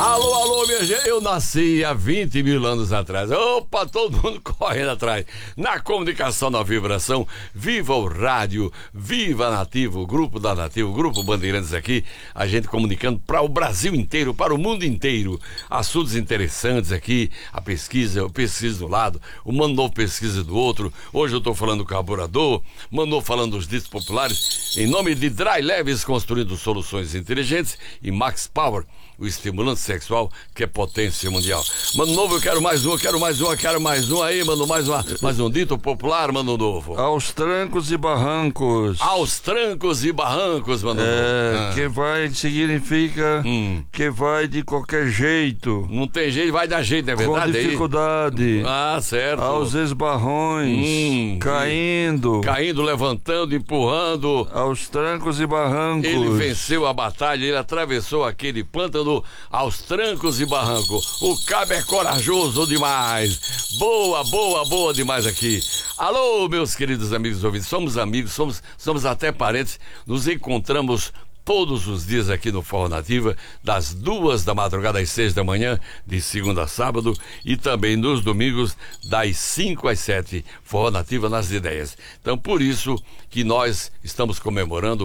Alô, alô, minha gente, eu nasci há 20 mil anos atrás. Opa, todo mundo correndo atrás. Na comunicação, na vibração, viva o rádio, viva a Nativo, o grupo da Nativo, o grupo Bandeirantes aqui, a gente comunicando para o Brasil inteiro, para o mundo inteiro. Assuntos interessantes aqui, a pesquisa, eu pesquiso do lado, o Mano Novo pesquisa do outro. Hoje eu estou falando do carburador, Mano Novo falando dos ditos populares, em nome de Dry Leves, construindo soluções inteligentes, e Max Power, o estimulante sexual que é potência mundial. Mano Novo, eu quero mais um, aí, mano, mais um dito popular, Mano Novo. Aos trancos e barrancos. Aos trancos e barrancos, Mano Novo. Que vai significa que vai de qualquer jeito. Não tem jeito, vai dar jeito, é verdade? Com dificuldade. Certo. Aos esbarrões. Caindo, levantando, empurrando. Aos trancos e barrancos. Ele venceu a batalha, ele atravessou aquele pântano aos trancos e barrancos. O cabo é corajoso demais. Boa demais aqui. Alô, meus queridos amigos ouvintes. Somos amigos, somos até parentes. Nos encontramos todos os dias aqui no Forró Nativa, das 2 da madrugada às 6 da manhã, de segunda a sábado, e também nos domingos, das 5 às 7, Forró Nativa nas ideias. Então, por isso que nós estamos comemorando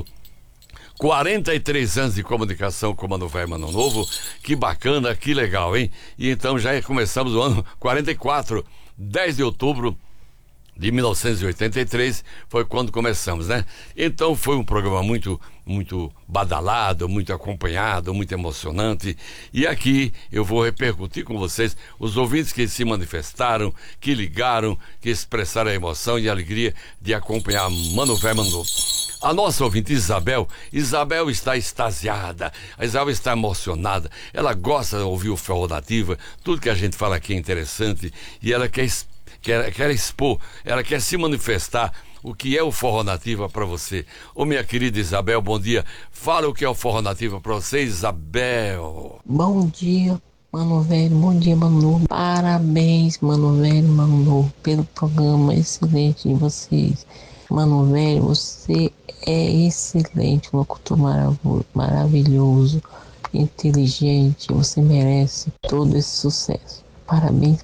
43 anos de comunicação com o Mano Velho e Mano Novo. Que bacana, que legal, hein? E então já começamos o ano 44, 10 de outubro de 1983, foi quando começamos, né? Então foi um programa muito badalado, muito acompanhado, muito emocionante. E aqui eu vou repercutir com vocês os ouvintes que se manifestaram, que ligaram, que expressaram a emoção e a alegria de acompanhar Mano Velho e Mano Novo. A nossa ouvinte Isabel está extasiada, a Isabel está emocionada, ela gosta de ouvir o Forró Nativa, tudo que a gente fala aqui é interessante, e ela quer expor, ela quer se manifestar o que é o Forró Nativa para você. Ô, minha querida Isabel, bom dia. Fala o que é o Forró Nativa para você, Isabel. Bom dia, Mano Velho, bom dia, Mano Novo. Parabéns, Mano Velho, Mano Novo, pelo programa excelente de vocês. Mano Velho, você é excelente, locutor maravilhoso, inteligente, você merece todo esse sucesso. Parabéns.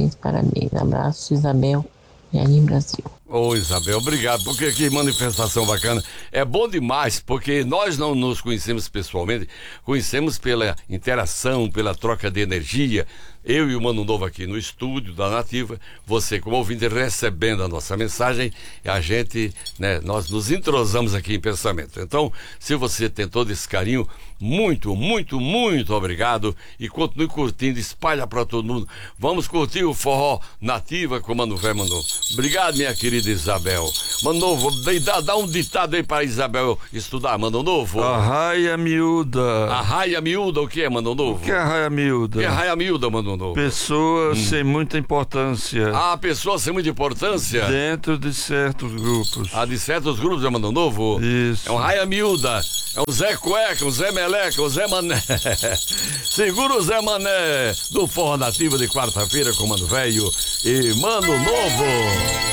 Abraço, Isabel, Jardim Brasil. Ô, Isabel, obrigado, porque que manifestação bacana. É bom demais, porque nós não nos conhecemos pessoalmente, conhecemos pela interação, pela troca de energia. Eu e o Mano Novo aqui no estúdio da Nativa, você como ouvinte recebendo a nossa mensagem, a gente, né, nós nos entrosamos aqui em pensamento. Então, se você tem todo esse carinho, muito obrigado, e continue curtindo, espalha para todo mundo. Vamos curtir o Forró Nativa com o Mano Velho, Mano Novo. Obrigado, minha querida Isabel. Mano Novo, dá um ditado aí para Isabel estudar, Mano Novo. Arraia miúda. Arraia miúda, o que é, Mano Novo? O que é arraia miúda? O que é arraia miúda, Mano Novo? Pessoas sem muita importância. Pessoas sem muita importância? Dentro de certos grupos. De certos grupos, é Mano Novo? Isso. É um raia miúda, é um Zé Cueca, um Zé Meleca, um Zé Mané. Segura o Zé Mané do Forró Nativa de quarta-feira com Mano Velho e Mano Novo.